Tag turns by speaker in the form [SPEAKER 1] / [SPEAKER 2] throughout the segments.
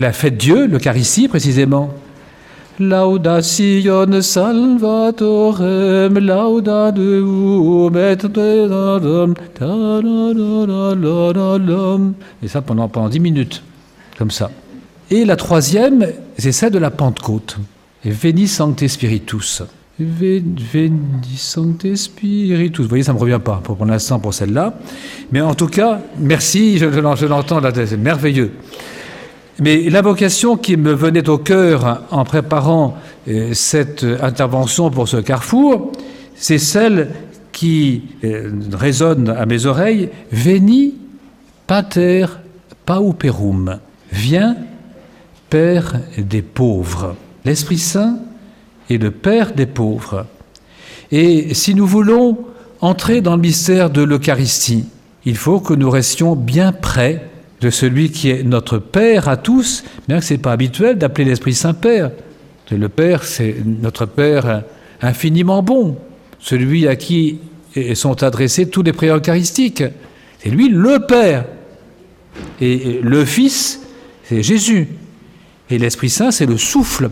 [SPEAKER 1] la fête Dieu, l'Eucharistie précisément. Laudatio Salvatorem, lauda Deum et Deum, et ça pendant 10 minutes, comme ça. Et la troisième, c'est celle de la Pentecôte. Veni Sancte Spiritus. Veni Sancte Spiritus. Vous voyez, ça ne me revient pas pour l'instant pour celle-là. Mais en tout cas, merci, je l'entends là, c'est merveilleux. Mais l'invocation qui me venait au cœur en préparant cette intervention pour ce carrefour, c'est celle qui résonne à mes oreilles. Veni Pater Pauperum. Viens, Père des pauvres. L'Esprit Saint est le Père des pauvres. Et si nous voulons entrer dans le mystère de l'Eucharistie, il faut que nous restions bien près de celui qui est notre Père à tous, bien que ce n'est pas habituel d'appeler l'Esprit Saint Père. Le Père, c'est notre Père infiniment bon, celui à qui sont adressées tous les prières eucharistiques. C'est lui le Père. Et le Fils, c'est Jésus. Et l'Esprit Saint, c'est le souffle.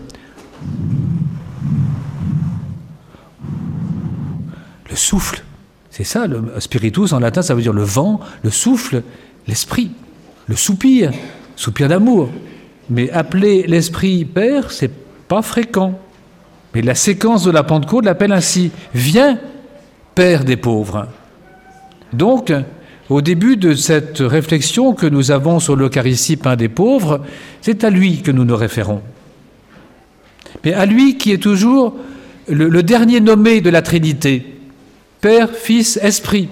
[SPEAKER 1] Le souffle, c'est ça, le spiritus en latin, ça veut dire le vent, le souffle, l'esprit, le soupir d'amour. Mais appeler l'Esprit Père, c'est pas fréquent. Mais la séquence de la Pentecôte l'appelle ainsi. Viens, Père des pauvres. Donc, au début de cette réflexion que nous avons sur l'Eucharistie, pain des pauvres, c'est à lui que nous nous référons. Mais à lui qui est toujours le dernier nommé de la Trinité. Père, Fils, Esprit.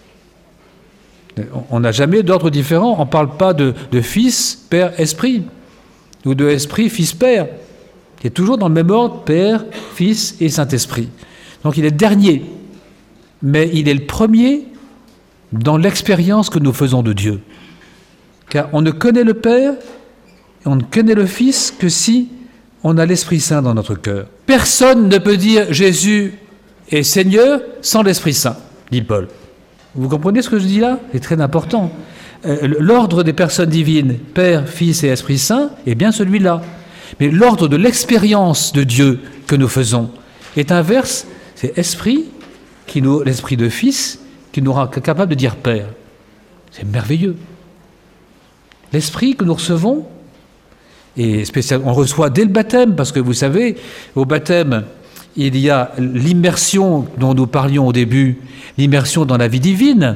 [SPEAKER 1] On n'a jamais d'ordre différent. On ne parle pas de Fils, Père, Esprit. Ou de Esprit, Fils, Père. Il est toujours dans le même ordre, Père, Fils et Saint-Esprit. Donc il est dernier. Mais il est le premier dans l'expérience que nous faisons de Dieu. Car on ne connaît le Père, et on ne connaît le Fils que si on a l'Esprit Saint dans notre cœur. Personne ne peut dire Jésus est Seigneur sans l'Esprit Saint, dit Paul. Vous comprenez ce que je dis là ? C'est très important. L'ordre des personnes divines, Père, Fils et Esprit Saint, est bien celui-là. Mais l'ordre de l'expérience de Dieu que nous faisons est inverse. C'est l'Esprit de Fils qui nous rend capable de dire Père. C'est merveilleux. L'Esprit que nous recevons, et spécialement, on reçoit dès le baptême, parce que vous savez, au baptême, il y a l'immersion dont nous parlions au début, l'immersion dans la vie divine.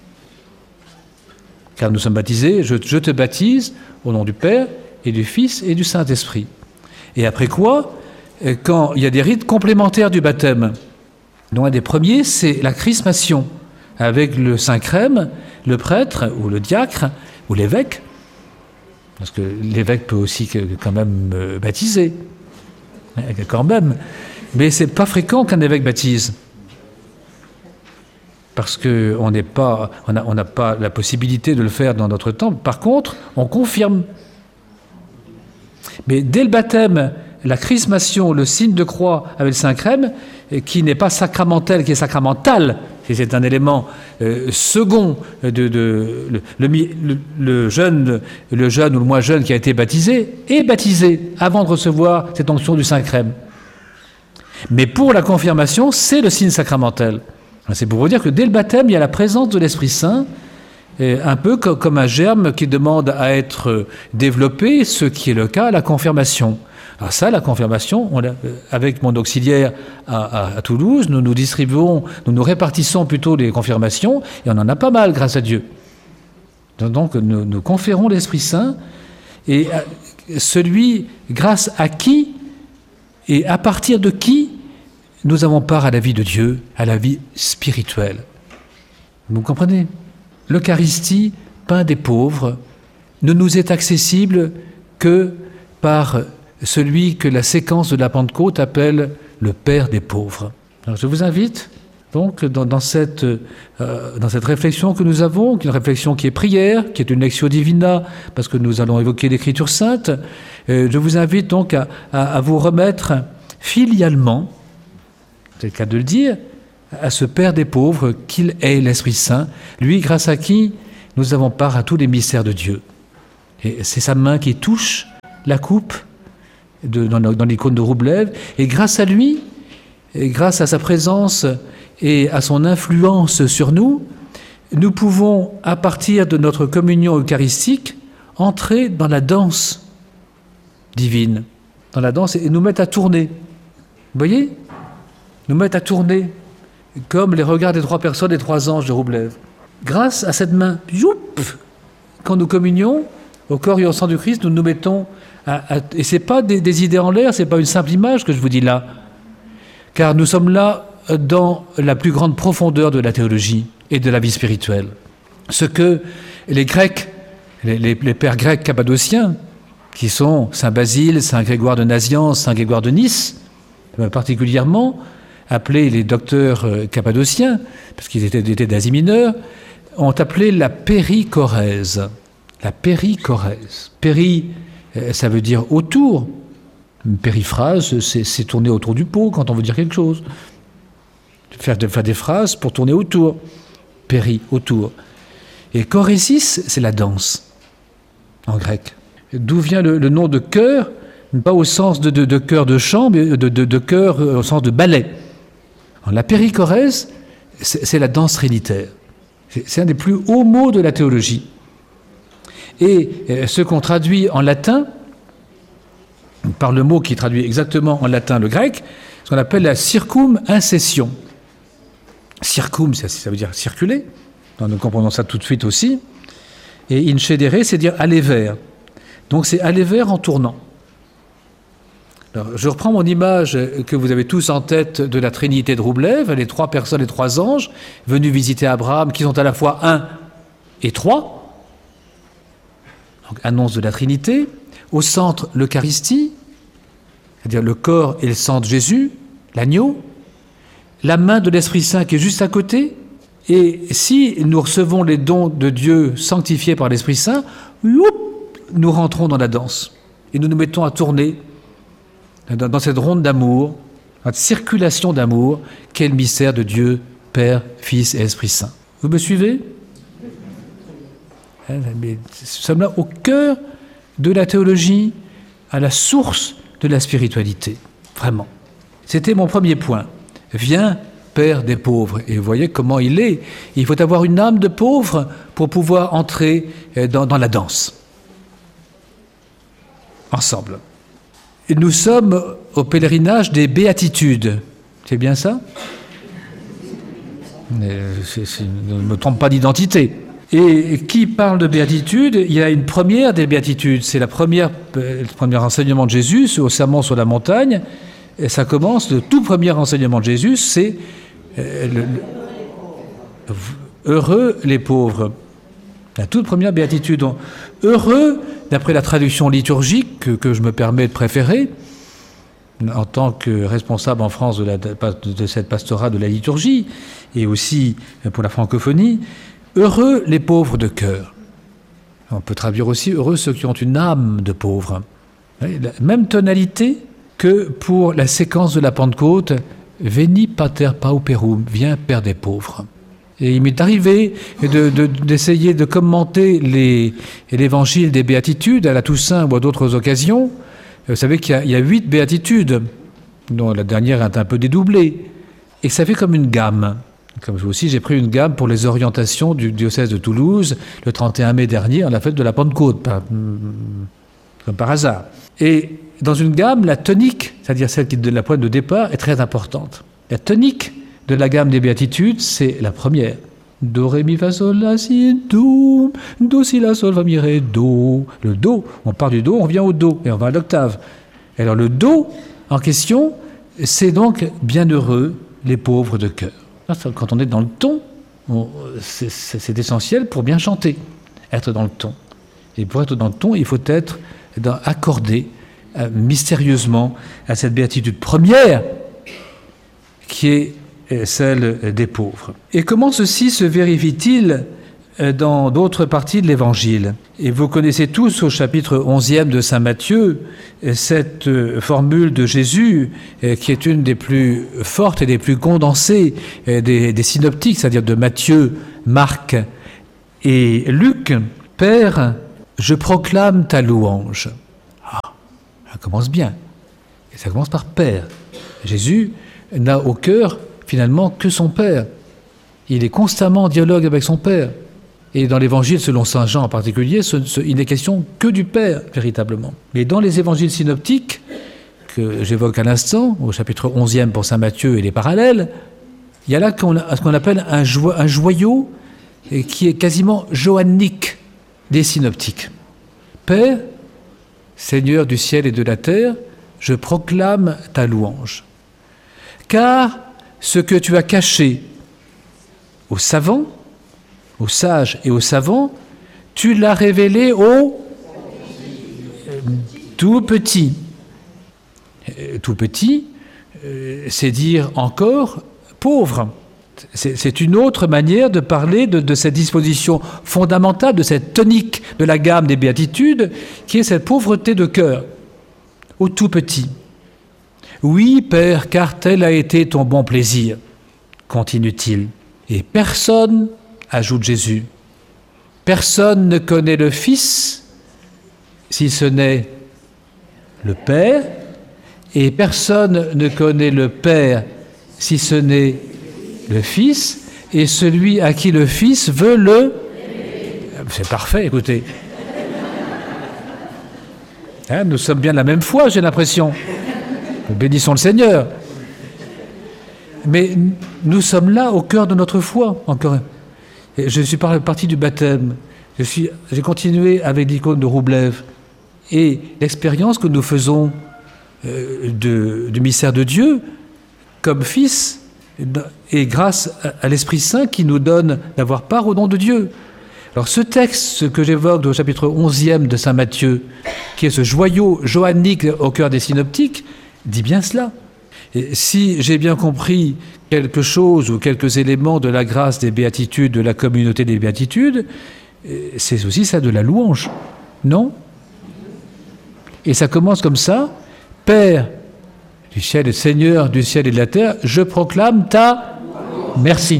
[SPEAKER 1] Car nous sommes baptisés, je te baptise au nom du Père et du Fils et du Saint-Esprit. Et après quoi, quand il y a des rites complémentaires du baptême, dont un des premiers, c'est la chrismation, avec le Saint-Crème, le prêtre ou le diacre ou l'évêque, parce que l'évêque peut aussi quand même baptiser, quand même. Mais c'est pas fréquent qu'un évêque baptise, parce qu'on n'a pas la possibilité de le faire dans notre temps. Par contre, on confirme. Mais dès le baptême, la chrismation, le signe de croix avec le Saint-Crème, qui n'est pas sacramentel, qui est sacramental, et c'est un élément second le jeune ou le moins jeune qui a été baptisé, est baptisé avant de recevoir cette onction du Saint-Crème. Mais pour la confirmation, c'est le signe sacramentel. C'est pour vous dire que dès le baptême, il y a la présence de l'Esprit Saint, un peu comme un germe qui demande à être développé, ce qui est le cas à la confirmation. Alors ça, la confirmation, avec mon auxiliaire à Toulouse, nous répartissons plutôt les confirmations, et on en a pas mal, grâce à Dieu. Donc nous conférons l'Esprit Saint, et celui grâce à qui et à partir de qui nous avons part à la vie de Dieu, à la vie spirituelle. Vous comprenez ? L'Eucharistie, pain des pauvres, ne nous est accessible que par celui que la séquence de la Pentecôte appelle le Père des pauvres. Alors je vous invite donc dans cette réflexion que nous avons, une réflexion qui est prière, qui est une lectio divina, parce que nous allons évoquer l'Écriture sainte, je vous invite donc à vous remettre filialement, c'est le cas de le dire, à ce Père des pauvres qu'il est l'Esprit Saint, lui grâce à qui nous avons part à tous les mystères de Dieu. Et c'est sa main qui touche la coupe dans l'icône de Wróblew, et grâce à lui, et grâce à sa présence et à son influence sur nous, nous pouvons, à partir de notre communion eucharistique, entrer dans la danse divine, dans la danse, et nous mettre à tourner. Vous voyez ? Nous mettre à tourner, comme les regards des 3 personnes des 3 anges de Wróblew. Grâce à cette main, youp, quand nous communions au corps et au sang du Christ, nous nous mettons et ce n'est pas des idées en l'air, ce n'est pas une simple image que je vous dis là, car nous sommes là dans la plus grande profondeur de la théologie et de la vie spirituelle. Ce que les Grecs, les pères grecs cappadociens, qui sont Saint Basile, Saint Grégoire de Nazianze, Saint Grégoire de Nice, particulièrement, appelés les docteurs cappadociens, parce qu'ils étaient d'Asie mineure, ont appelé la périchorèse. La périchorèse. Péri, ça veut dire autour. Une périphrase, c'est tourner autour du pot quand on veut dire quelque chose. Faire des phrases pour tourner autour. Péri, autour. Et chorésis, c'est la danse, en grec. D'où vient le nom de chœur, pas au sens de chœur de chant, mais de chœur au sens de ballet. La périchorèse, c'est la danse trinitaire. C'est un des plus hauts mots de la théologie. Et ce qu'on traduit en latin, par le mot qui traduit exactement en latin le grec, ce qu'on appelle la circum-incession. Circum, ça veut dire circuler. Nous comprenons ça tout de suite aussi. Et incedere, c'est dire aller vers. Donc c'est aller vers en tournant. Alors, je reprends mon image que vous avez tous en tête de la Trinité de Wróblew, les 3 personnes, les 3 anges, venus visiter Abraham, qui sont à la fois 1 et 3. Donc, annonce de la Trinité. Au centre, l'Eucharistie, c'est-à-dire le corps et le sang de Jésus, l'agneau. La main de l'Esprit Saint qui est juste à côté. Et si nous recevons les dons de Dieu sanctifiés par l'Esprit Saint, nous rentrons dans la danse. Et nous nous mettons à tourner dans cette ronde d'amour, cette circulation d'amour, qu'est le mystère de Dieu, Père, Fils et Esprit Saint. Vous me suivez ? Nous sommes là au cœur de la théologie, à la source de la spiritualité. Vraiment. C'était mon premier point. Viens, Père des pauvres. Et vous voyez comment il est. Il faut avoir une âme de pauvre pour pouvoir entrer dans la danse. Ensemble. Et nous sommes au pèlerinage des béatitudes. C'est bien ça ? Ne me trompe pas d'identité. Et qui parle de béatitude ? Il y a une première des béatitudes. C'est le premier enseignement de Jésus au sermon sur la montagne. Et ça commence, le tout premier enseignement de Jésus, c'est heureux les pauvres. La toute première béatitude. Donc, heureux, d'après la traduction liturgique que je me permets de préférer, en tant que responsable en France de cette pastorale de la liturgie, et aussi pour la francophonie, heureux les pauvres de cœur. On peut traduire aussi heureux ceux qui ont une âme de pauvre. La même tonalité que pour la séquence de la Pentecôte, Veni Pater Pauperum, viens Père des pauvres. Et il m'est arrivé d'essayer de commenter l'évangile des béatitudes à la Toussaint ou à d'autres occasions. Vous savez qu'il y a 8 béatitudes, dont la dernière est un peu dédoublée. Et ça fait comme une gamme. Comme je vous aussi, j'ai pris une gamme pour les orientations du diocèse de Toulouse, le 31 mai dernier, à la fête de la Pentecôte, comme par hasard. Et dans une gamme, la tonique, c'est-à-dire celle qui donne la pointe de départ, est très importante. La tonique de la gamme des béatitudes, c'est la première. Do, ré, mi, fa, sol, la, si, do, si, la, sol, fa, mi, ré, do. Le do, on part du do, on vient au do, et on va à l'octave. Alors le do, en question, c'est donc bienheureux les pauvres de cœur. Quand on est dans le ton, c'est essentiel pour bien chanter, être dans le ton. Et pour être dans le ton, il faut être accordé mystérieusement à cette béatitude première qui est celle des pauvres. Et comment ceci se vérifie-t-il dans d'autres parties de l'Évangile ? Et vous connaissez tous au chapitre 11e de Saint Matthieu cette formule de Jésus qui est une des plus fortes et des plus condensées des synoptiques, c'est-à-dire de Matthieu, Marc et Luc. « Père, je proclame ta louange. » Ça commence bien. Et ça commence par Père. Jésus n'a au cœur, finalement, que son Père. Il est constamment en dialogue avec son Père. Et dans l'Évangile, selon saint Jean en particulier, il n'est question que du Père, véritablement. Mais dans les Évangiles synoptiques, que j'évoque à l'instant, au chapitre 11e pour saint Matthieu et les parallèles, il y a là ce qu'on appelle un joyau qui est quasiment johannique des synoptiques. Père, Seigneur du ciel et de la terre, je proclame ta louange. Car ce que tu as caché aux savants, aux sages et aux savants, tu l'as révélé aux tout petits. Tout petit, c'est dire encore pauvre. C'est une autre manière de parler de cette disposition fondamentale, de cette tonique de la gamme des béatitudes, qui est cette pauvreté de cœur, au tout petit. Oui, Père, car tel a été ton bon plaisir, continue-t-il. Et personne, ajoute Jésus, personne ne connaît le Fils si ce n'est le Père, et personne ne connaît le Père si ce n'est le Fils, et celui à qui le Fils veut le... C'est parfait, écoutez. Hein, nous sommes bien de la même foi, j'ai l'impression. Nous bénissons le Seigneur. Mais nous sommes là au cœur de notre foi, encore. Et je suis parti du baptême. J'ai continué avec l'icône de Roublev. Et l'expérience que nous faisons du mystère de Dieu, comme fils, et grâce à l'Esprit Saint qui nous donne d'avoir part au nom de Dieu. Alors ce texte que j'évoque au chapitre 11e de saint Matthieu, qui est ce joyau johannique au cœur des synoptiques, dit bien cela. Et si j'ai bien compris quelque chose ou quelques éléments de la grâce des béatitudes, de la communauté des béatitudes, c'est aussi ça de la louange, non? Et ça commence comme ça. Père du ciel et Seigneur du ciel et de la terre, je proclame ta merci.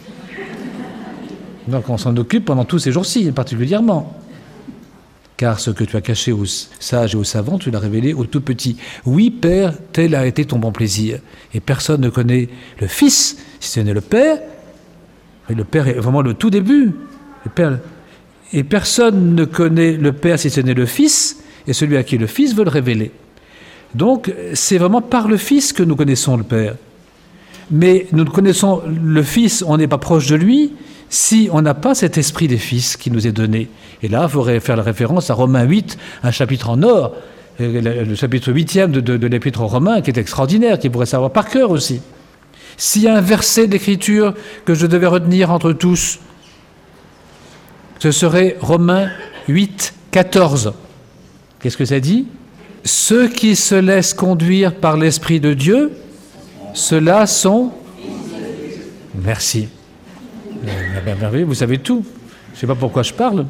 [SPEAKER 1] Donc on s'en occupe pendant tous ces jours-ci, particulièrement. Car ce que tu as caché aux sages et aux savants, tu l'as révélé aux tout petits. Oui, Père, tel a été ton bon plaisir. Et personne ne connaît le Fils, si ce n'est le Père. Et le Père est vraiment le tout début. Le Père. Et personne ne connaît le Père, si ce n'est le Fils, et celui à qui le Fils veut le révéler. Donc, c'est vraiment par le Fils que nous connaissons le Père. Mais nous connaissons le Fils, on n'est pas proche de lui, si on n'a pas cet esprit des fils qui nous est donné. Et là, il faudrait faire la référence à Romains 8, un chapitre en or, le chapitre 8e de l'Épître aux Romains, qui est extraordinaire, qui pourrait savoir par cœur aussi. S'il y a un verset d'Écriture que je devais retenir entre tous, ce serait Romains 8, 14. Qu'est-ce que ça dit ? Ceux qui se laissent conduire par l'Esprit de Dieu, ceux-là sont... Merci. Merveilleux, vous savez tout. Je ne sais pas pourquoi je parle.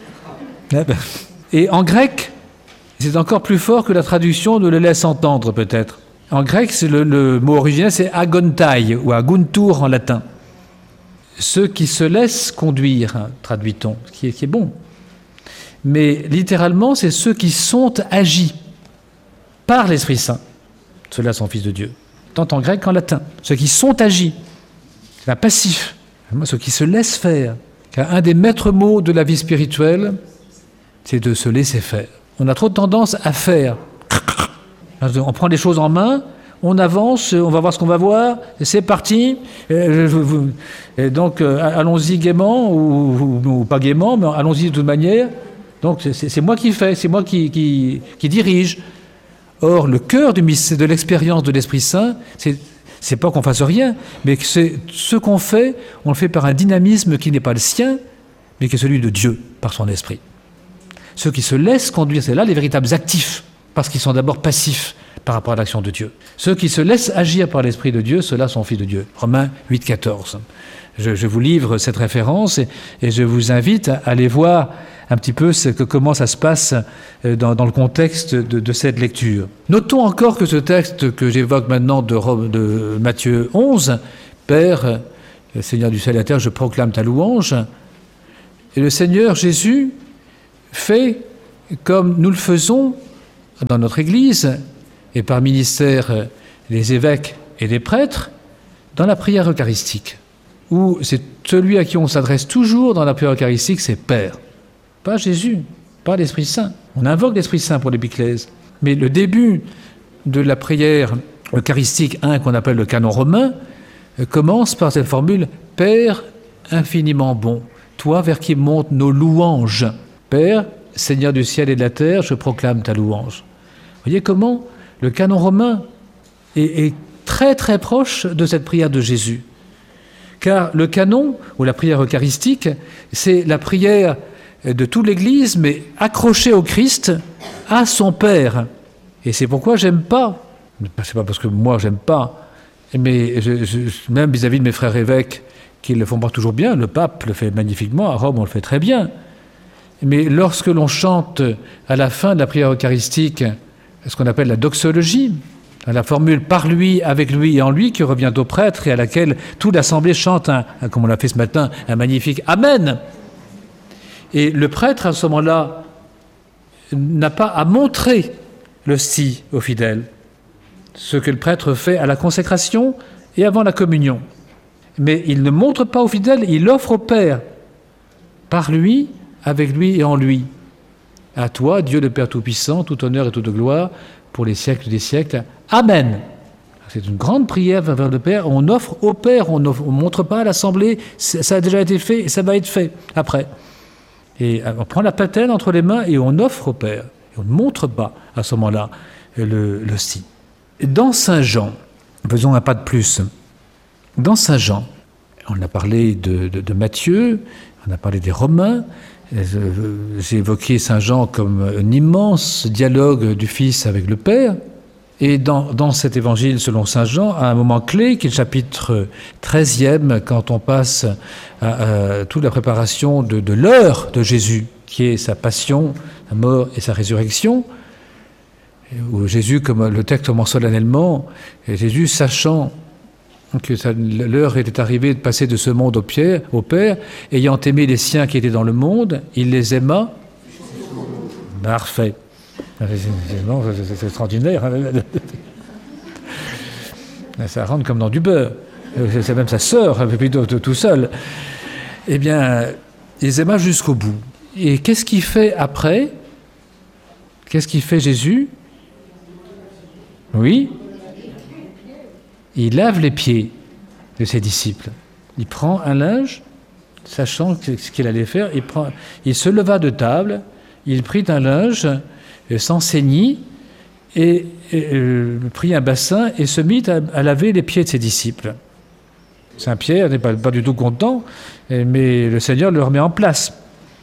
[SPEAKER 1] Et en grec, c'est encore plus fort que la traduction ne le laisse entendre, peut-être. En grec, c'est le mot original, c'est agontai, ou aguntur en latin. Ceux qui se laissent conduire, hein, traduit-on, qui est bon. Mais littéralement, c'est ceux qui sont agis par l'Esprit Saint. Ceux-là sont fils de Dieu. Tant en grec qu'en latin. Ceux qui sont agis. C'est un passif. Ceux qui se laissent faire. Car un des maîtres mots de la vie spirituelle, c'est de se laisser faire. On a trop tendance à faire. On prend les choses en main, on avance, on va voir ce qu'on va voir, c'est parti. Et donc, allons-y gaiement, ou pas gaiement, mais allons-y de toute manière. Donc, c'est moi qui fais, c'est moi qui dirige. Or, le cœur de l'expérience de l'Esprit Saint, c'est pas qu'on fasse rien, mais que c'est ce qu'on fait, on le fait par un dynamisme qui n'est pas le sien, mais qui est celui de Dieu, par son esprit. Ceux qui se laissent conduire, c'est là les véritables actifs, parce qu'ils sont d'abord passifs par rapport à l'action de Dieu. Ceux qui se laissent agir par l'Esprit de Dieu, ceux-là sont fils de Dieu. Romains 8, 14. Je vous livre cette référence et je vous invite à aller voir un petit peu comment ça se passe dans le contexte de cette lecture. Notons encore que ce texte que j'évoque maintenant de Matthieu 11, « Père, Seigneur du ciel et de la terre, je proclame ta louange », et le Seigneur Jésus fait comme nous le faisons dans notre Église, et par ministère les évêques et les prêtres, dans la prière eucharistique, où c'est celui à qui on s'adresse toujours dans la prière eucharistique, c'est Père. Pas Jésus, pas l'Esprit Saint. On invoque l'Esprit Saint pour l'épiclèse. Mais le début de la prière eucharistique 1, qu'on appelle le canon romain, commence par cette formule « Père infiniment bon, toi vers qui montent nos louanges. Père, Seigneur du ciel et de la terre, je proclame ta louange. » Vous voyez comment le canon romain est très très proche de cette prière de Jésus. Car le canon, ou la prière eucharistique, c'est la prière de toute l'Église, mais accrochée au Christ, à son Père. Et c'est pourquoi j'aime pas, c'est pas parce que moi j'aime pas, mais même vis-à-vis de mes frères évêques, qui ne le font pas toujours bien, le pape le fait magnifiquement, à Rome on le fait très bien, mais lorsque l'on chante à la fin de la prière eucharistique ce qu'on appelle la doxologie, la formule « par lui, avec lui et en lui » qui revient au prêtre et à laquelle toute l'assemblée chante, comme on l'a fait ce matin, un magnifique « Amen ». Et le prêtre, à ce moment-là, n'a pas à montrer l'hostie aux fidèles, ce que le prêtre fait à la consécration et avant la communion. Mais il ne montre pas aux fidèles, il offre au Père, par lui, avec lui et en lui. À toi, Dieu le Père Tout-Puissant, tout honneur et toute gloire, pour les siècles des siècles. Amen. C'est une grande prière vers le Père. On offre au Père, on ne montre pas à l'Assemblée, ça a déjà été fait et ça va être fait après. Et on prend la patène entre les mains et on offre au Père. Et on ne montre pas à ce moment-là l'hostie. Dans Saint Jean, faisons un pas de plus. Dans Saint Jean, on a parlé de Matthieu, on a parlé des Romains. J'ai évoqué Saint Jean comme un immense dialogue du Fils avec le Père. Et dans cet évangile selon Saint Jean, à un moment clé, qui est le chapitre 13e, quand on passe à toute la préparation de l'heure de Jésus, qui est sa passion, sa mort et sa résurrection, où Jésus, comme le texte commence solennellement, Jésus sachant que l'heure était arrivée de passer de ce monde au Père, ayant aimé les siens qui étaient dans le monde, il les aima. Parfait. C'est extraordinaire. Ça rentre comme dans du beurre. C'est même sa sœur, plutôt tout seul. Eh bien, il les aima jusqu'au bout. Et qu'est-ce qu'il fait après? Qu'est-ce qu'il fait Jésus? Oui. Il lave les pieds de ses disciples. Il prend un linge, sachant ce qu'il allait faire, il se leva de table, il prit un linge, s'enseignit, et prit un bassin et se mit à laver les pieds de ses disciples. Saint Pierre n'est pas du tout content, mais le Seigneur le remet en place.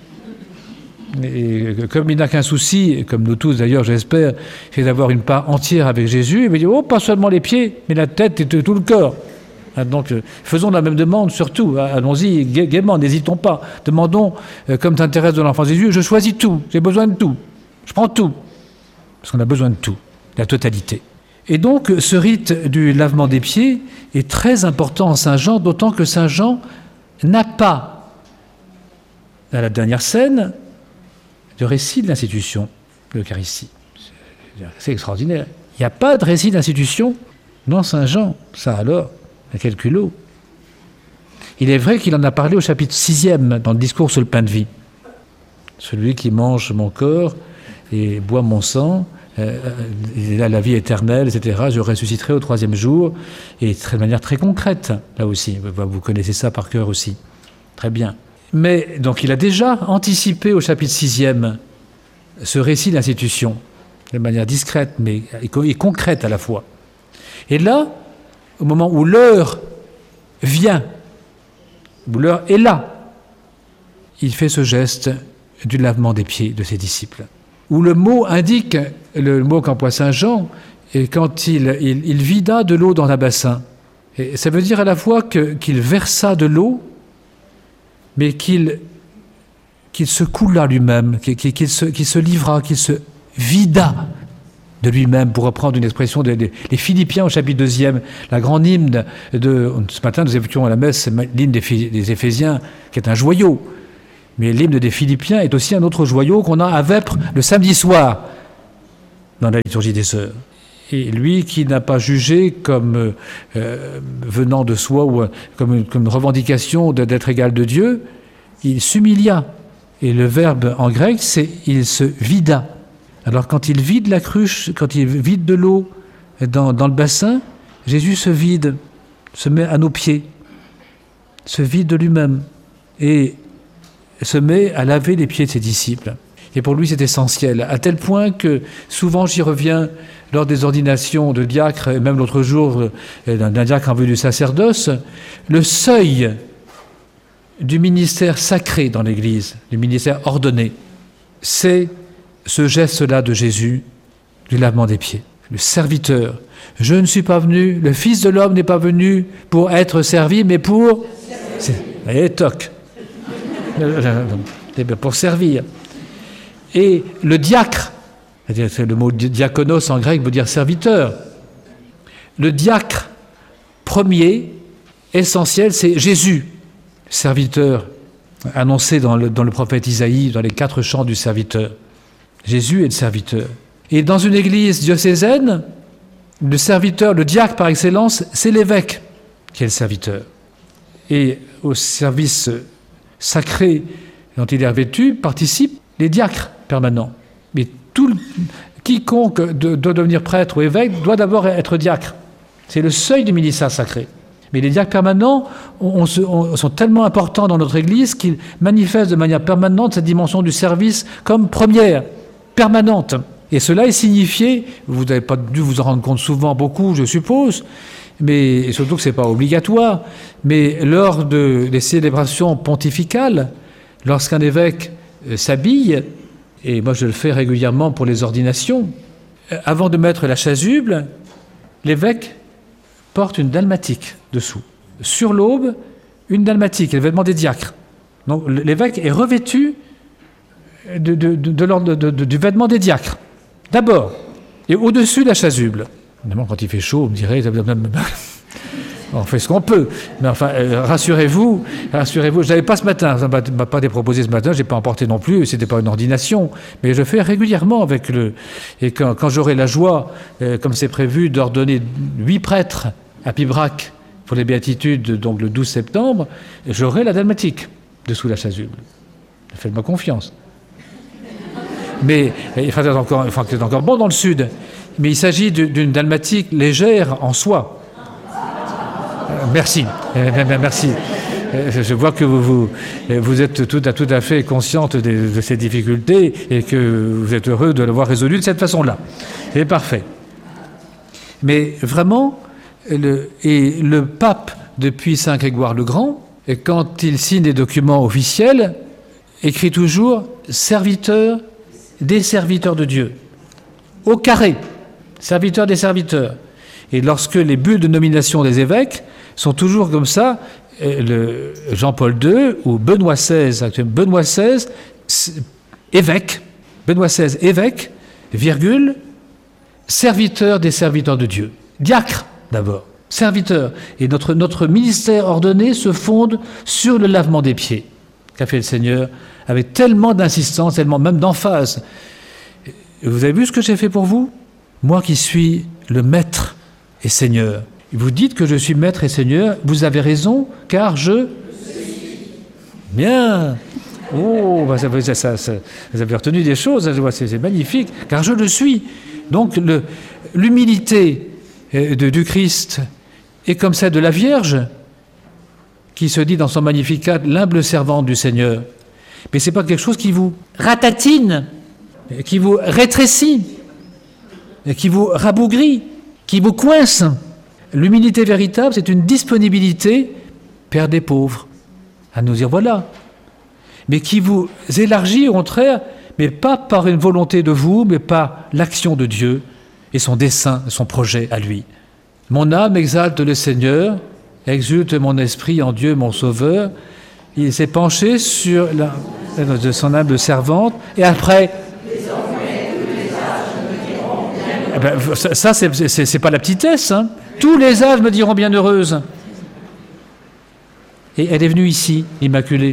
[SPEAKER 1] Et comme il n'a qu'un souci, comme nous tous d'ailleurs j'espère, c'est d'avoir une part entière avec Jésus, il me dit, oh, pas seulement les pieds, mais la tête et tout le corps. Donc faisons la même demande surtout, allons-y gaiement, n'hésitons pas, demandons, comme t'intéresse de l'enfant Jésus, je choisis tout, j'ai besoin de tout, je prends tout, parce qu'on a besoin de tout, la totalité. Et donc ce rite du lavement des pieds est très important en Saint Jean, d'autant que Saint Jean n'a pas, à la dernière scène, de récit de l'institution de l'Eucharistie. C'est extraordinaire. Il n'y a pas de récit d'institution dans Saint Jean. Ça alors, à quel culot. Il est vrai qu'il en a parlé au chapitre 6e, dans le discours sur le pain de vie. Celui qui mange mon corps et boit mon sang, il a la vie éternelle, etc. Je ressusciterai au 3e jour, et de manière très concrète, là aussi. Vous connaissez ça par cœur aussi. Très bien. Mais donc il a déjà anticipé au chapitre 6e ce récit d'institution, de manière discrète mais et concrète à la fois. Et là, au moment où l'heure vient, où l'heure est là, il fait ce geste du lavement des pieds de ses disciples. Où le mot indique, le mot qu'emploie Saint Jean, et quand il vida de l'eau dans un bassin. Et ça veut dire à la fois qu'il versa de l'eau, mais qu'il se coula lui-même, qu'il se livra, qu'il se vida de lui-même, pour reprendre une expression des Philippiens au chapitre 2e, la grande hymne ce matin nous évoquions à la messe l'hymne des Éphésiens, qui est un joyau, mais l'hymne des Philippiens est aussi un autre joyau qu'on a à Vêpres le samedi soir. dans la liturgie des heures. Et lui qui n'a pas jugé comme venant de soi ou comme une revendication d'être égal de Dieu, il s'humilia. Et le verbe en grec, c'est « il se vida ». Alors quand il vide la cruche, quand il vide de l'eau dans le bassin, Jésus se vide, se met à nos pieds, se vide de lui-même et se met à laver les pieds de ses disciples. Et pour lui, c'est essentiel, à tel point que souvent j'y reviens lors des ordinations de diacres, et même l'autre jour d'un diacre en vue du sacerdoce, le seuil du ministère sacré dans l'Église, du ministère ordonné, c'est ce geste-là de Jésus, du lavement des pieds. Le serviteur. Je ne suis pas venu, le Fils de l'homme n'est pas venu pour être servi, mais pour... Et toc. Pour servir. Et le diacre, c'est le mot diakonos en grec veut dire serviteur. Le diacre premier, essentiel, c'est Jésus, serviteur, annoncé dans le prophète Isaïe, dans les 4 chants du serviteur. Jésus est le serviteur. Et dans une église diocésaine, le serviteur, le diacre par excellence, c'est l'évêque qui est le serviteur. Et au service sacré dont il est revêtu participent les diacres permanents. Mais quiconque doit devenir prêtre ou évêque doit d'abord être diacre. C'est le seuil du ministère sacré. Mais les diacres permanents sont tellement importants dans notre Église qu'ils manifestent de manière permanente cette dimension du service comme première, permanente. Et cela est signifié, vous n'avez pas dû vous en rendre compte souvent, beaucoup, je suppose, mais surtout que ce n'est pas obligatoire, mais lors des célébrations pontificales, lorsqu'un évêque s'habille, et moi je le fais régulièrement pour les ordinations, avant de mettre la chasuble, l'évêque porte une dalmatique dessous. Sur l'aube, une dalmatique, le vêtement des diacres. Donc l'évêque est revêtu du vêtement des diacres, d'abord, et au-dessus la chasuble. Évidemment, quand il fait chaud, on me dirait... On fait ce qu'on peut. Mais enfin, rassurez-vous, je n'avais pas ce matin, ça ne m'a pas été proposé ce matin, je n'ai pas emporté non plus, ce n'était pas une ordination, mais je fais régulièrement avec Et quand j'aurai la joie, comme c'est prévu, d'ordonner 8 prêtres à Pibrac pour les béatitudes, donc le 12 septembre, j'aurai la dalmatique dessous la chasuble. Faites-moi confiance. Mais il faut être encore bon dans le sud. Mais il s'agit d'une dalmatique légère en soie. Merci. Merci. Je vois que vous êtes tout à fait consciente de ces difficultés et que vous êtes heureux de l'avoir résolu de cette façon-là. C'est parfait. Mais vraiment, le pape, depuis Saint Grégoire le Grand, quand il signe des documents officiels, écrit toujours « serviteur des serviteurs de Dieu ». Au carré, serviteur des serviteurs. Et lorsque les bulles de nomination des évêques sont toujours comme ça, Jean-Paul II ou Benoît XVI, Benoît XVI, évêque, Benoît XVI, évêque, virgule, serviteur des serviteurs de Dieu. Diacre, d'abord, serviteur. Et notre ministère ordonné se fonde sur le lavement des pieds, qu'a fait le Seigneur, avec tellement d'insistance, tellement même d'emphase. Vous avez vu ce que j'ai fait pour vous? Moi qui suis le maître et Seigneur. Vous dites que je suis maître et Seigneur, vous avez raison, car je suis. Bien. Oh, vous avez retenu des choses, c'est magnifique, car je le suis. Donc l'humilité du Christ est comme celle de la Vierge, qui se dit dans son Magnificat, l'humble servante du Seigneur. Mais ce n'est pas quelque chose qui vous ratatine, qui vous rétrécit, qui vous rabougrit, qui vous coince. L'humilité véritable, c'est une disponibilité, Père des pauvres, à nous dire voilà, mais qui vous élargit au contraire, mais pas par une volonté de vous, mais par l'action de Dieu et son dessein, son projet à lui. Mon âme exalte le Seigneur, exulte mon esprit en Dieu mon Sauveur. Il s'est penché sur de son humble servante, et après... Ça, c'est pas la petitesse, hein. Tous les âges me diront bienheureuse. Et elle est venue ici, Immaculée.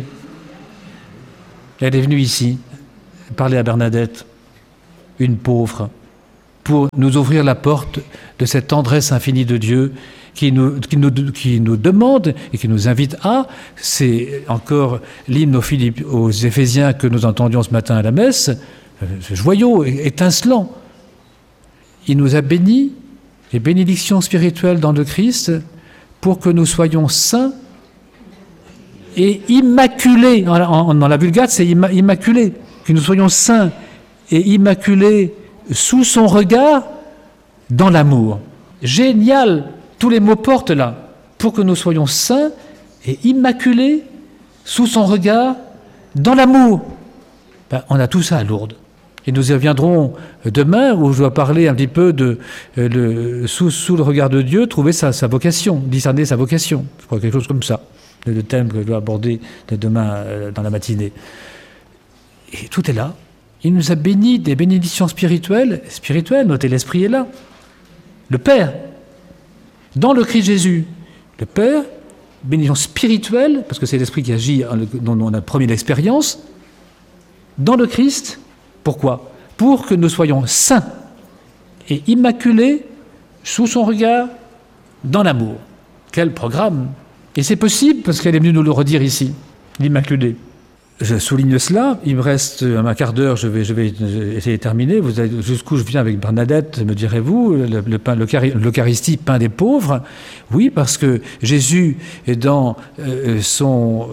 [SPEAKER 1] Elle est venue ici, parler à Bernadette, une pauvre, pour nous ouvrir la porte de cette tendresse infinie de Dieu qui nous demande et qui nous invite à, c'est encore l'hymne aux Éphésiens que nous entendions ce matin à la messe, joyau, étincelant. Il nous a bénis, les bénédictions spirituelles dans le Christ, pour que nous soyons saints et immaculés. Dans la Vulgate, c'est immaculé. Que nous soyons saints et immaculés sous son regard dans l'amour. Génial! Tous les mots portent là. Pour que nous soyons saints et immaculés sous son regard dans l'amour. On a tout ça à Lourdes. Et nous y reviendrons demain, où je dois parler un petit peu de sous le regard de Dieu, trouver sa vocation, discerner sa vocation. Je crois quelque chose comme ça, le thème que je dois aborder demain dans la matinée. Et tout est là. Il nous a bénis des bénédictions spirituelles, notez, l'Esprit est là. Le Père, dans le Christ Jésus, le Père, bénédiction spirituelle, parce que c'est l'Esprit qui agit, dont on a promis l'expérience, dans le Christ. Pourquoi ? Pour que nous soyons saints et immaculés sous son regard dans l'amour. Quel programme ! Et c'est possible parce qu'elle est venue nous le redire ici, l'Immaculée. Je souligne cela, il me reste un quart d'heure, je vais essayer de terminer. Jusqu'où je viens avec Bernadette, me direz-vous, l'Eucharistie, pain des pauvres. Oui, parce que Jésus, dans son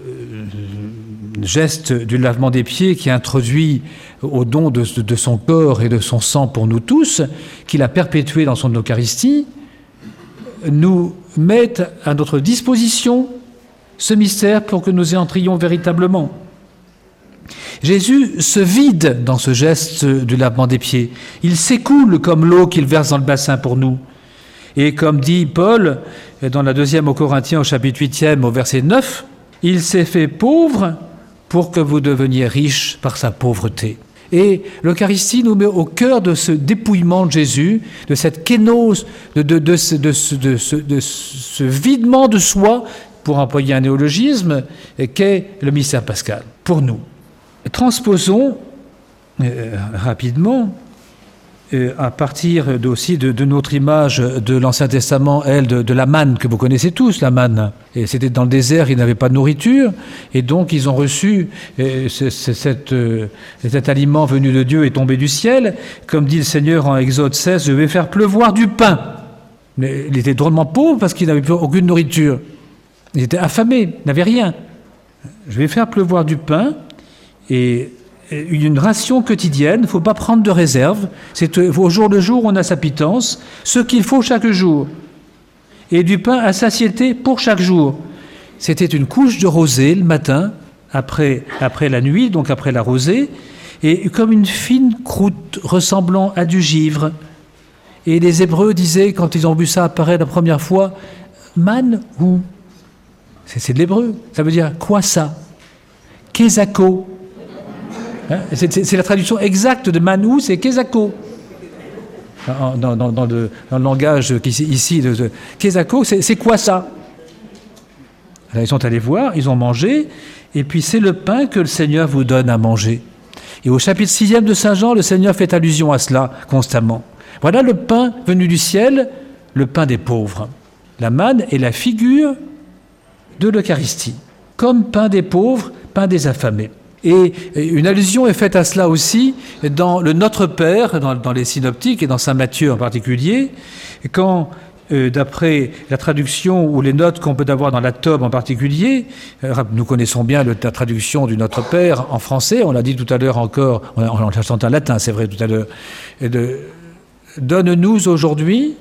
[SPEAKER 1] geste du lavement des pieds qui introduit au don de son corps et de son sang pour nous tous, qu'il a perpétué dans son Eucharistie, nous met à notre disposition ce mystère pour que nous y entrions véritablement. Jésus se vide dans ce geste du lavement des pieds. Il s'écoule comme l'eau qu'il verse dans le bassin pour nous. Et comme dit Paul dans la 2e aux Corinthiens au chapitre 8e au verset 9, « Il s'est fait pauvre pour que vous deveniez riches par sa pauvreté. » Et l'Eucharistie nous met au cœur de ce dépouillement de Jésus, de cette kénose, de ce videment de soi, pour employer un néologisme, qu'est le mystère pascal, pour nous. Transposons rapidement, à partir aussi de notre image de l'Ancien Testament, de la manne, que vous connaissez tous, la manne. Et c'était dans le désert, ils n'avaient pas de nourriture, et donc ils ont reçu cet aliment venu de Dieu et tombé du ciel. Comme dit le Seigneur en Exode 16, « Je vais faire pleuvoir du pain ». Mais il était drôlement pauvre parce qu'il n'avait plus aucune nourriture. Il était affamé, n'avait rien. Je vais faire pleuvoir du pain et une ration quotidienne, il ne faut pas prendre de réserve. C'est au jour le jour, on a sa pitance, ce qu'il faut chaque jour. Et du pain à satiété pour chaque jour. C'était une couche de rosée le matin, après la nuit, donc après la rosée, et comme une fine croûte ressemblant à du givre. Et les Hébreux disaient, quand ils ont vu ça apparaître la première fois, « Man ou ?» C'est de l'hébreu. Ça veut dire quoi ça ? Kezako. Hein, c'est la traduction exacte de manou, c'est kezako. Dans le langage ici de kezako, c'est quoi ça ? Alors, ils sont allés voir, ils ont mangé, et puis c'est le pain que le Seigneur vous donne à manger. Et au chapitre 6e de Saint Jean, le Seigneur fait allusion à cela constamment. Voilà le pain venu du ciel, le pain des pauvres. La manne est la figure de l'Eucharistie, comme pain des pauvres, pain des affamés. Et une allusion est faite à cela aussi dans le Notre Père, dans les synoptiques et dans Saint Matthieu en particulier, quand, d'après la traduction ou les notes qu'on peut avoir dans la Tome en particulier, nous connaissons bien la traduction du Notre Père en français, on l'a dit tout à l'heure encore, on l'a chanté en latin, c'est vrai tout à l'heure, donne-nous aujourd'hui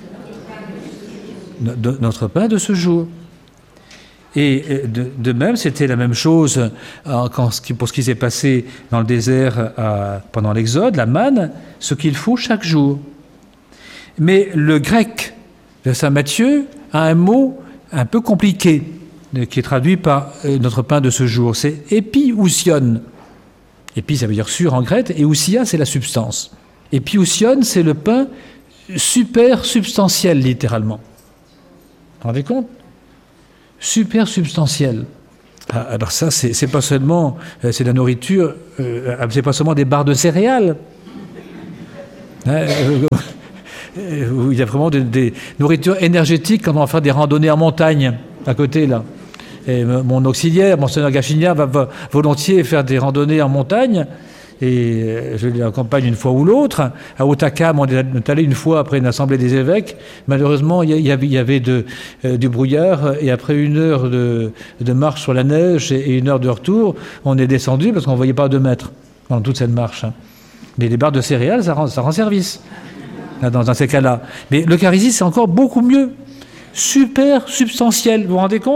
[SPEAKER 1] notre pain de ce jour. Et de même, c'était la même chose pour ce qui s'est passé dans le désert pendant l'Exode, la manne, ce qu'il faut chaque jour. Mais le grec de saint Matthieu a un mot un peu compliqué, qui est traduit par notre pain de ce jour. C'est épiousion. Épi, ça veut dire sur en grec, et ousia, c'est la substance. Épiousion, c'est le pain super substantiel, littéralement. Vous vous rendez compte ? Super substantiel. Alors ça, c'est pas seulement, c'est la nourriture, c'est pas seulement des barres de céréales. Où il y a vraiment des nourritures énergétiques quand on va faire des randonnées en montagne, à côté, là. Et mon auxiliaire, Monseigneur Gachignat, va volontiers faire des randonnées en montagne. Et je l'accompagne une fois ou l'autre. À Otakam, on est allé une fois après une assemblée des évêques. Malheureusement, il y avait du brouillard. Et après 1 heure de marche sur la neige et 1 heure de retour, on est descendu parce qu'on ne voyait pas 2 mètres pendant toute cette marche. Mais les barres de céréales, ça rend service dans ces cas-là. Mais l'Eucharistie, c'est encore beaucoup mieux. Super substantiel, vous vous rendez compte ?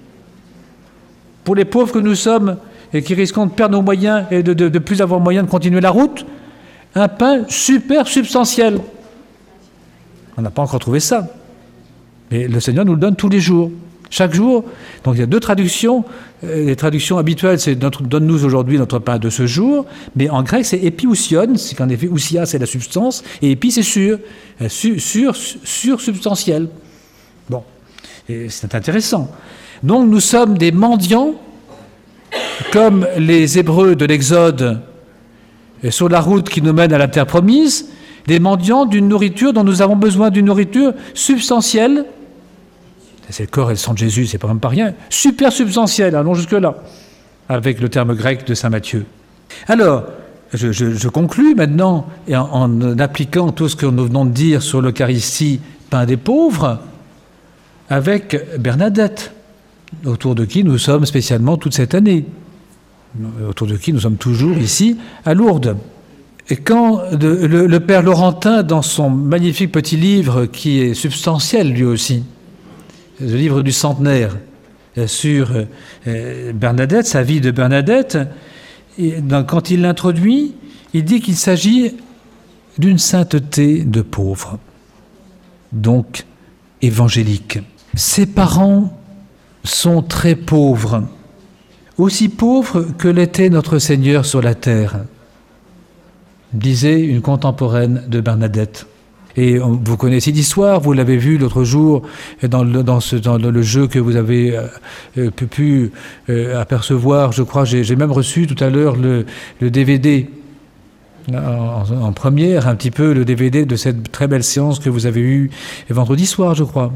[SPEAKER 1] Pour les pauvres que nous sommes et qui risquons de perdre nos moyens et de plus avoir moyen de continuer la route, un pain super substantiel. On n'a pas encore trouvé ça. Mais le Seigneur nous le donne tous les jours, chaque jour. Donc il y a 2 traductions. Les traductions habituelles, c'est donne-nous aujourd'hui notre pain de ce jour. Mais en grec, c'est épiousion, c'est qu'en effet, ousia, c'est la substance, et épi, c'est sur-substantiel. Bon, et c'est intéressant. Donc nous sommes des mendiants, comme les Hébreux de l'Exode, sur la route qui nous mène à la terre promise, des mendiants d'une nourriture dont nous avons besoin, d'une nourriture substantielle. C'est le corps et le sang de Jésus, c'est même pas rien. Super substantielle, allons jusque-là, avec le terme grec de saint Matthieu. Alors, je conclus maintenant en appliquant tout ce que nous venons de dire sur l'Eucharistie, pain des pauvres, avec Bernadette, autour de qui nous sommes spécialement toute cette année, autour de qui nous sommes toujours ici à Lourdes. Et quand le Père Laurentin, dans son magnifique petit livre qui est substantiel lui aussi, le livre du centenaire sur Bernadette, sa vie de Bernadette, quand il l'introduit, il dit qu'il s'agit d'une sainteté de pauvre, donc évangélique. Ses parents sont très pauvres, aussi pauvres que l'était notre Seigneur sur la terre, disait une contemporaine de Bernadette. Et vous connaissez l'histoire, vous l'avez vu l'autre jour dans le jeu que vous avez pu apercevoir. Je crois, j'ai même reçu tout à l'heure le DVD en première, un petit peu le DVD de cette très belle séance que vous avez eue vendredi soir, je crois.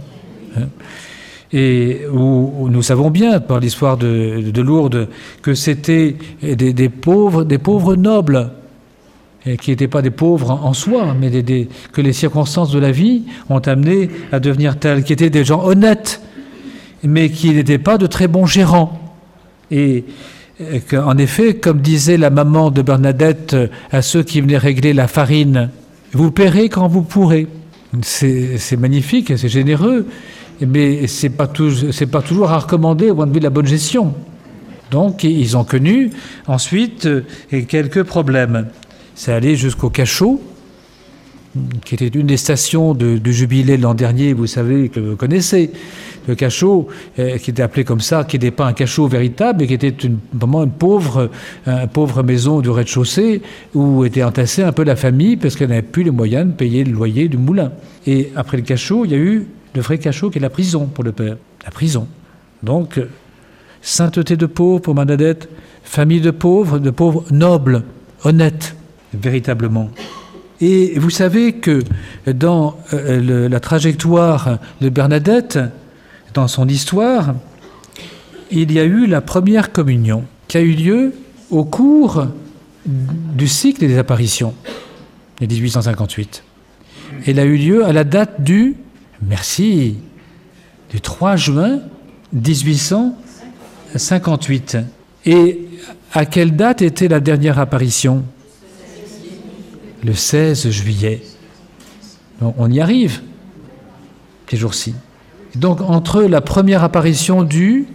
[SPEAKER 1] Et où nous savons bien, par l'histoire de Lourdes, que c'était des pauvres nobles, et qui n'étaient pas des pauvres en soi, mais que les circonstances de la vie ont amené à devenir tels, qui étaient des gens honnêtes, mais qui n'étaient pas de très bons gérants. Et qu'en effet, comme disait la maman de Bernadette à ceux qui venaient régler la farine, « Vous paierez quand vous pourrez ». C'est magnifique, c'est généreux, mais c'est pas toujours à recommander au point de vue de la bonne gestion. Donc, ils ont connu ensuite quelques problèmes. C'est allé jusqu'au Cachot, qui était une des stations du jubilé de l'an dernier, vous savez, que vous connaissez. Le Cachot, qui était appelé comme ça, qui n'était pas un cachot véritable, mais qui était vraiment une pauvre maison du rez-de-chaussée où était entassée un peu la famille parce qu'elle n'avait plus les moyens de payer le loyer du moulin. Et après le Cachot, il y a eu le vrai Cachot qui est la prison pour le père. La prison. Donc, sainteté de pauvres pour Bernadette, famille de pauvres nobles, honnêtes, véritablement. Et vous savez que dans la trajectoire de Bernadette, dans son histoire, il y a eu la première communion qui a eu lieu au cours du cycle des apparitions de 1858. Elle a eu lieu à la date du 3 juin 1858. Et à quelle date était la dernière apparition ? Le 16 juillet. Donc on y arrive, ces jours-ci. Donc entre la première apparition du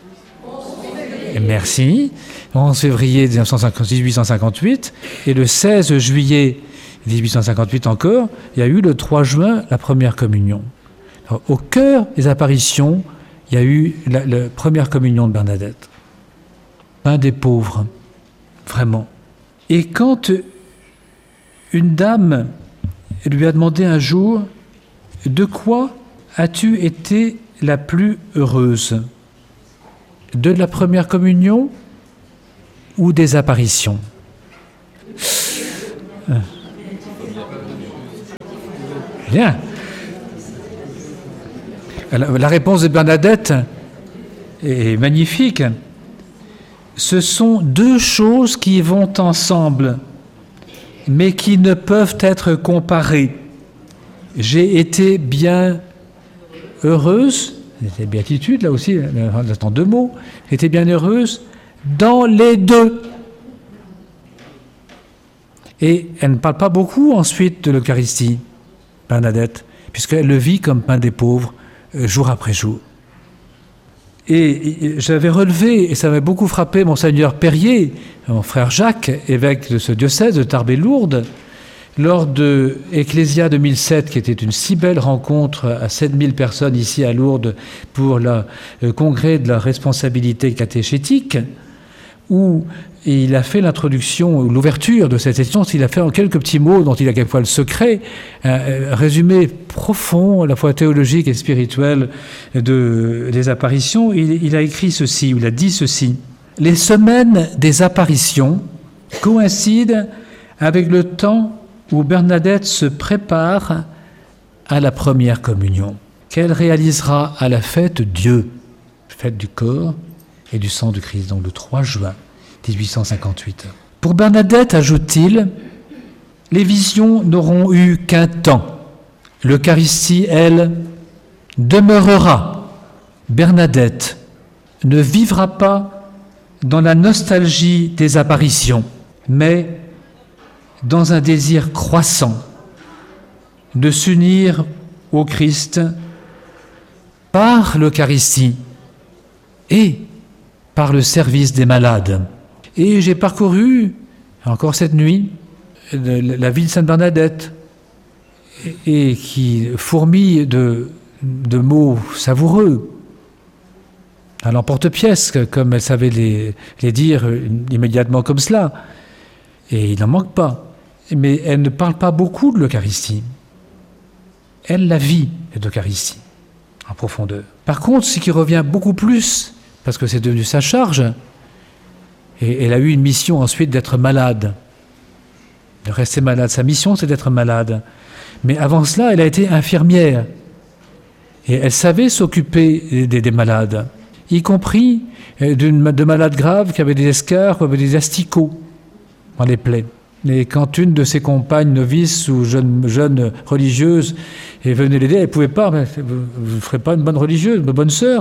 [SPEAKER 1] 11 février 1858 et le 16 juillet 1858 encore, il y a eu le 3 juin la première communion. Alors, au cœur des apparitions, il y a eu la première communion de Bernadette. Pain des pauvres, vraiment. Et quand une dame lui a demandé un jour « De quoi as-tu été la plus heureuse ? De la première communion ou des apparitions ?» Bien. La réponse de Bernadette est magnifique. Ce sont deux choses qui vont ensemble, mais qui ne peuvent être comparées. J'ai été bien heureuse, c'était béatitude là aussi, dans deux mots, j'ai été bien heureuse dans les deux. Et elle ne parle pas beaucoup ensuite de l'Eucharistie, Bernadette, puisqu'elle le vit comme pain des pauvres, jour après jour. Et j'avais relevé, et ça m'avait beaucoup frappé, Monseigneur Perrier, mon frère Jacques, évêque de ce diocèse de Tarbes-et-Lourdes, lors de Ecclésia 2007, qui était une si belle rencontre à 7000 personnes ici à Lourdes pour le congrès de la responsabilité catéchétique, où il a fait l'introduction, l'ouverture de cette session, il a fait en quelques petits mots dont il a quelquefois le secret, un résumé profond, à la fois théologique et spirituel, des apparitions. Il a écrit ceci, ou il a dit ceci: « Les semaines des apparitions coïncident avec le temps où Bernadette se prépare à la première communion, qu'elle réalisera à la fête Dieu, fête du corps et du sang du Christ, donc le 3 juin 1858. Pour Bernadette, ajoute-t-il, les visions n'auront eu qu'un temps. L'Eucharistie, elle, demeurera. Bernadette ne vivra pas dans la nostalgie des apparitions, mais dans un désir croissant de s'unir au Christ par l'Eucharistie et par le service des malades. Et j'ai parcouru, encore cette nuit, la ville Sainte-Bernadette, et qui fourmille de mots savoureux, à l'emporte-pièce, comme elle savait les dire immédiatement comme cela. Et il n'en manque pas. Mais elle ne parle pas beaucoup de l'Eucharistie. Elle la vit, l'Eucharistie, en profondeur. Par contre, ce qui revient beaucoup plus, parce que c'est devenu sa charge, et elle a eu une mission ensuite d'être malade, de rester malade. Sa mission, c'est d'être malade. Mais avant cela, elle a été infirmière. Et elle savait s'occuper des malades, y compris de malades graves qui avaient des escarres, qui avaient des asticots dans les plaies. Et quand une de ses compagnes novices ou jeunes religieuses venait l'aider, elle ne pouvait pas. Vous ne ferez pas une bonne religieuse, une bonne sœur.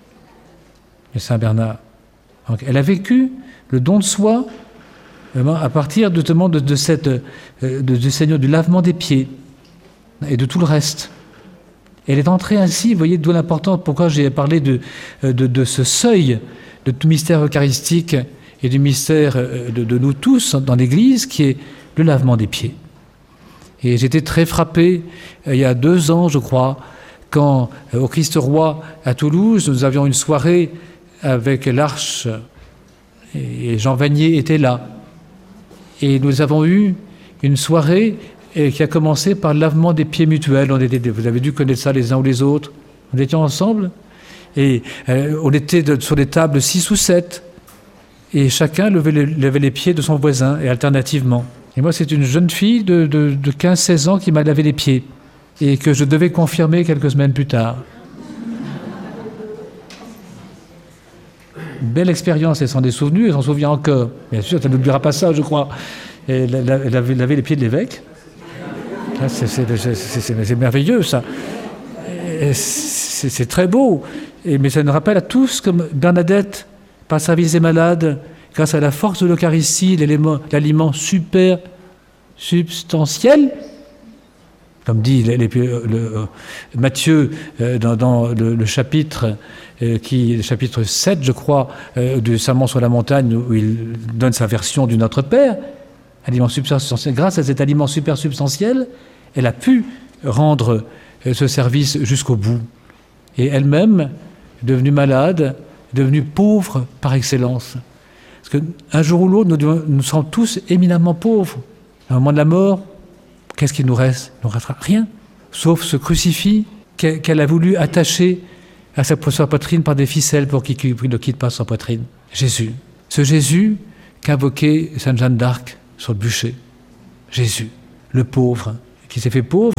[SPEAKER 1] Et Saint Bernard. Donc, elle a vécu le don de soi à partir justement du Seigneur, du lavement des pieds et de tout le reste. Elle est entrée ainsi, vous voyez d'où l'importance, pourquoi j'ai parlé de ce seuil de tout mystère eucharistique et du mystère de nous tous dans l'Église, qui est le lavement des pieds. Et j'étais très frappé, il y a 2 ans, je crois, quand au Christ-Roi à Toulouse, nous avions une soirée avec l'Arche, et Jean Vanier était là. Et nous avons eu une soirée qui a commencé par le lavement des pieds mutuels. Vous avez dû connaître ça les uns ou les autres. On était ensemble, et on était sur des tables 6 ou 7, et chacun levait les pieds de son voisin, et alternativement. Et moi, c'est une jeune fille de 15-16 ans qui m'a lavé les pieds, et que je devais confirmer quelques semaines plus tard. Belle expérience, elle s'en est souvenue, elle s'en souvient encore. Bien sûr, elle n'oubliera pas ça, je crois. Et elle avait lavé les pieds de l'évêque. C'est merveilleux, ça. C'est très beau. Mais ça nous rappelle à tous, comme Bernadette, par service des malades, grâce à la force de l'Eucharistie, l'aliment super substantiel, comme dit Matthieu dans le chapitre, le chapitre 7, je crois, du Sermon sur la montagne, où il donne sa version du Notre Père, aliment supersubstantiel. Grâce à cet aliment supersubstantiel, elle a pu rendre ce service jusqu'au bout. Et elle-même, devenue malade, devenue pauvre par excellence. Parce qu'un jour ou l'autre, nous sommes tous éminemment pauvres. Au moment de la mort, qu'est-ce qu'il nous reste? Il ne nous restera rien, sauf ce crucifix qu'elle a voulu attacher à sa poitrine par des ficelles pour qu'il ne quitte pas sa poitrine. Jésus. Ce Jésus qu'invoquait Sainte Jeanne d'Arc sur le bûcher. Jésus, le pauvre, qui s'est fait pauvre,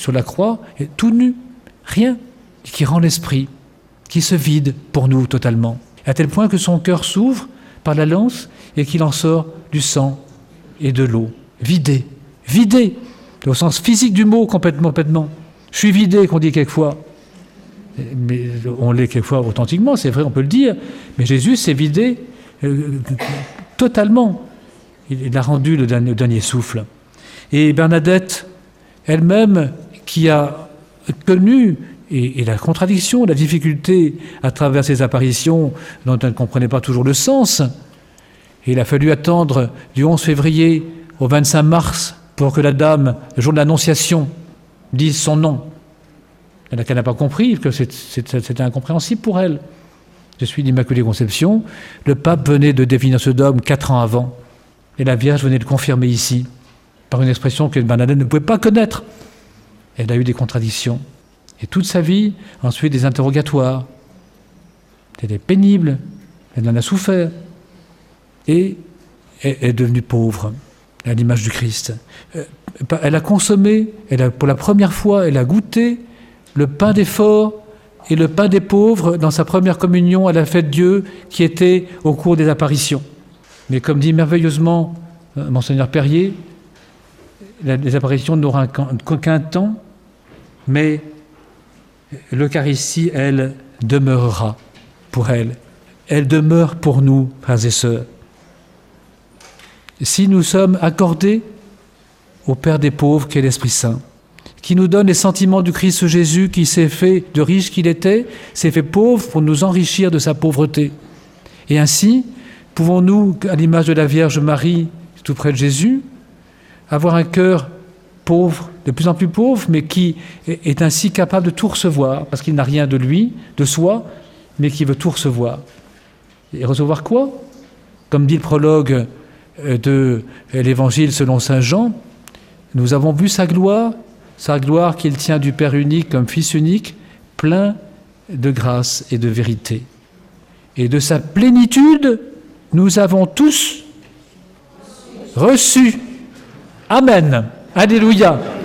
[SPEAKER 1] sur la croix, tout nu, rien, qui rend l'esprit, qui se vide pour nous totalement, à tel point que son cœur s'ouvre par la lance et qu'il en sort du sang et de l'eau, vidé, au sens physique du mot, complètement. Je suis vidé, qu'on dit quelquefois. Mais on l'est quelquefois authentiquement, c'est vrai, on peut le dire, mais Jésus s'est vidé totalement. Il a rendu le dernier souffle. Et Bernadette, elle-même, qui a connu et la contradiction, la difficulté à travers ces apparitions dont elle ne comprenait pas toujours le sens, et il a fallu attendre du 11 février au 25 mars pour que la dame, le jour de l'Annonciation, dise son nom. Elle n'a pas compris, que c'était incompréhensible pour elle. Je suis l'Immaculée Conception. Le pape venait de définir ce dogme 4 ans avant. Et la Vierge venait de confirmer ici, par une expression que Bernadette ne pouvait pas connaître. Elle a eu des contradictions. Et toute sa vie, ensuite, des interrogatoires. Elle est pénible, elle en a souffert. Et elle est devenue pauvre, à l'image du Christ. Elle a consommé, pour la première fois, elle a goûté le pain des forts et le pain des pauvres dans sa première communion à la fête Dieu qui était au cours des apparitions. Mais comme dit merveilleusement Monseigneur Perrier, les apparitions n'auront qu'un temps, mais l'Eucharistie, elle, demeurera pour elle. Elle demeure pour nous, frères et sœurs. Si nous sommes accordés au Père des pauvres qu'est l'Esprit Saint, qui nous donne les sentiments du Christ Jésus, qui s'est fait de riche qu'il était, s'est fait pauvre pour nous enrichir de sa pauvreté. Et ainsi, pouvons-nous, à l'image de la Vierge Marie, tout près de Jésus, avoir un cœur pauvre, de plus en plus pauvre, mais qui est ainsi capable de tout recevoir, parce qu'il n'a rien de lui, de soi, mais qui veut tout recevoir. Et recevoir quoi? Comme dit le prologue de l'Évangile selon saint Jean, nous avons vu sa gloire qu'il tient du Père unique comme Fils unique, plein de grâce et de vérité. Et de sa plénitude, nous avons tous reçu. Amen. Alléluia.